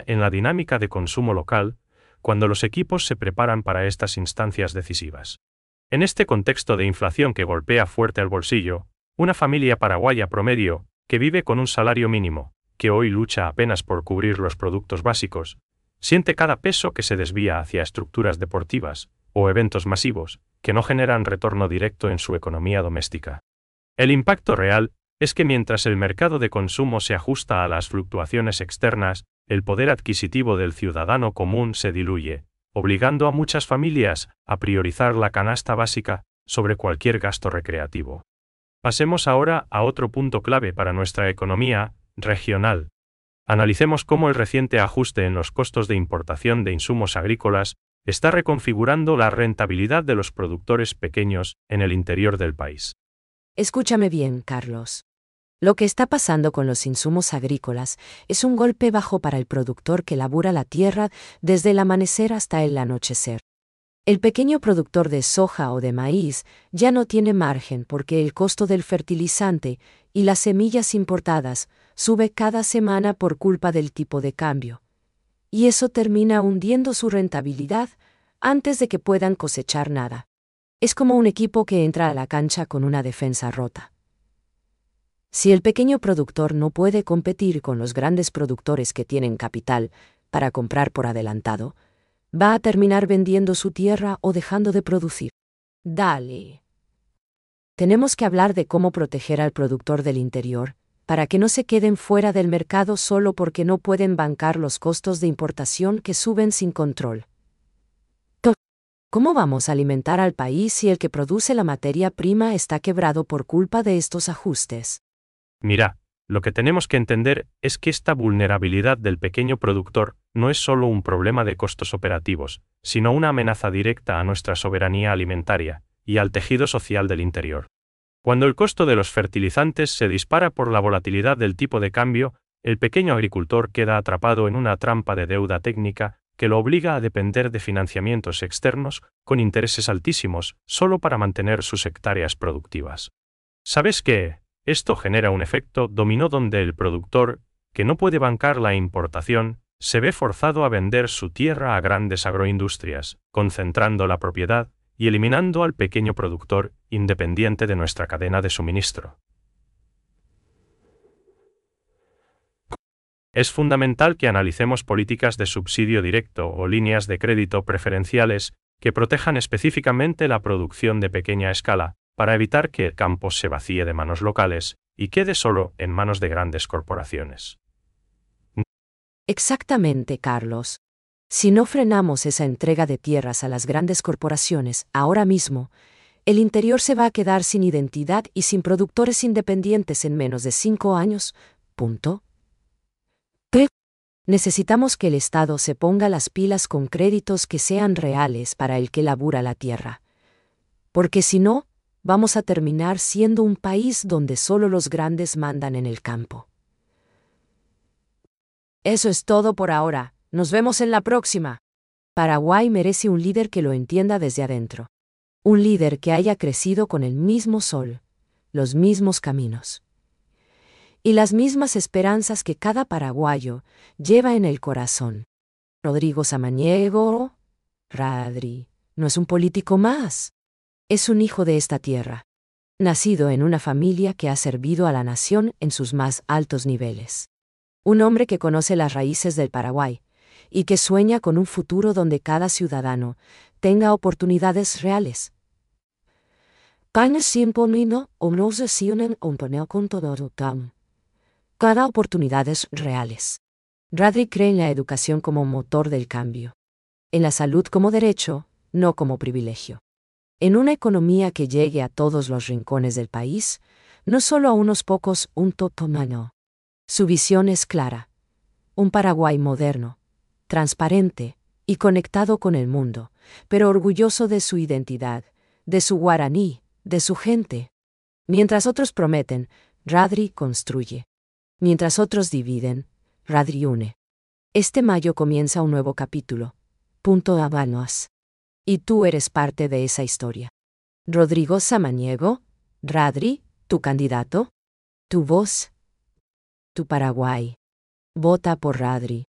en la dinámica de consumo local cuando los equipos se preparan para estas instancias decisivas. En este contexto de inflación que golpea fuerte al bolsillo, una familia paraguaya promedio, que vive con un salario mínimo, que hoy lucha apenas por cubrir los productos básicos, siente cada peso que se desvía hacia estructuras deportivas o eventos masivos que no generan retorno directo en su economía doméstica. El impacto real es que mientras el mercado de consumo se ajusta a las fluctuaciones externas, el poder adquisitivo del ciudadano común se diluye, obligando a muchas familias a priorizar la canasta básica sobre cualquier gasto recreativo. Pasemos ahora a otro punto clave para nuestra economía regional. Analicemos cómo el reciente ajuste en los costos de importación de insumos agrícolas está reconfigurando la rentabilidad de los productores pequeños en el interior del país. Escúchame bien, Carlos. Lo que está pasando con los insumos agrícolas es un golpe bajo para el productor que labura la tierra desde el amanecer hasta el anochecer. El pequeño productor de soja o de maíz ya no tiene margen porque el costo del fertilizante y las semillas importadas sube cada semana por culpa del tipo de cambio. Y eso termina hundiendo su rentabilidad antes de que puedan cosechar nada. Es como un equipo que entra a la cancha con una defensa rota. Si el pequeño productor no puede competir con los grandes productores que tienen capital para comprar por adelantado, va a terminar vendiendo su tierra o dejando de producir. Dale. Tenemos que hablar de cómo proteger al productor del interior, para que no se queden fuera del mercado solo porque no pueden bancar los costos de importación que suben sin control. ¿Cómo vamos a alimentar al país si el que produce la materia prima está quebrado por culpa de estos ajustes? Mira, lo que tenemos que entender es que esta vulnerabilidad del pequeño productor no es solo un problema de costos operativos, sino una amenaza directa a nuestra soberanía alimentaria y al tejido social del interior. Cuando el costo de los fertilizantes se dispara por la volatilidad del tipo de cambio, el pequeño agricultor queda atrapado en una trampa de deuda técnica que lo obliga a depender de financiamientos externos con intereses altísimos solo para mantener sus hectáreas productivas. ¿Sabes qué? Esto genera un efecto dominó donde el productor, que no puede bancar la importación, se ve forzado a vender su tierra a grandes agroindustrias, concentrando la propiedad y eliminando al pequeño productor independiente de nuestra cadena de suministro. Es fundamental que analicemos políticas de subsidio directo o líneas de crédito preferenciales que protejan específicamente la producción de pequeña escala, para evitar que el campo se vacíe de manos locales y quede solo en manos de grandes corporaciones. Exactamente, Carlos. Si no frenamos esa entrega de tierras a las grandes corporaciones ahora mismo, el interior se va a quedar sin identidad y sin productores independientes en menos de 5 años. Punto. Necesitamos que el Estado se ponga las pilas con créditos que sean reales para el que labura la tierra. Porque si no, vamos a terminar siendo un país donde solo los grandes mandan en el campo. Eso es todo por ahora. Nos vemos en la próxima. Paraguay merece un líder que lo entienda desde adentro. Un líder que haya crecido con el mismo sol, los mismos caminos y las mismas esperanzas que cada paraguayo lleva en el corazón. Rodrigo Samaniego, Radri, no es un político más. Es un hijo de esta tierra, nacido en una familia que ha servido a la nación en sus más altos niveles. Un hombre que conoce las raíces del Paraguay y que sueña con un futuro donde cada ciudadano tenga oportunidades reales. Cada oportunidades reales. Radri cree en la educación como motor del cambio. En la salud como derecho, no como privilegio. En una economía que llegue a todos los rincones del país, no solo a unos pocos, un totomano. Su visión es clara. Un Paraguay moderno, transparente y conectado con el mundo, pero orgulloso de su identidad, de su guaraní, de su gente. Mientras otros prometen, Radri construye. Mientras otros dividen, Radri une. Este mayo comienza un nuevo capítulo. Punto Habanos. Y tú eres parte de esa historia. Rodrigo Samaniego, Radri, tu candidato, tu voz, tu Paraguay. Vota por Radri.